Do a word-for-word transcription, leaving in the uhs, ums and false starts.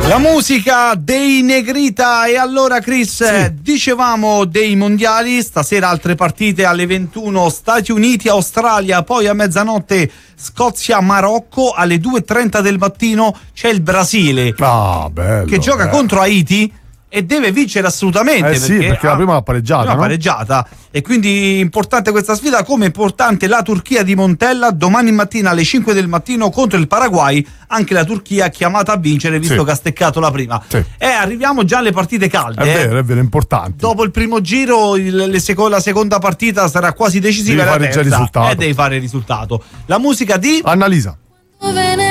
La musica dei Negrita. E allora Chris, sì. dicevamo dei mondiali, stasera altre partite alle ventuno, Stati Uniti, Australia, poi a mezzanotte Scozia, Marocco, alle due e trenta del mattino c'è il Brasile ah, bello, che gioca bello. contro Haiti e deve vincere assolutamente, eh perché, sì, perché la prima l'ha pareggiata, prima no? pareggiata, e quindi importante questa sfida, come importante la Turchia di Montella domani mattina alle cinque del mattino contro il Paraguay, anche la Turchia chiamata a vincere visto sì. che ha steccato la prima. Sì. E arriviamo già alle partite calde. È vero, eh. è vero, importante. Dopo il primo giro il, le seco- la seconda partita sarà quasi decisiva, devi la fare terza, già il risultato. e devi fare il risultato. La musica di Annalisa.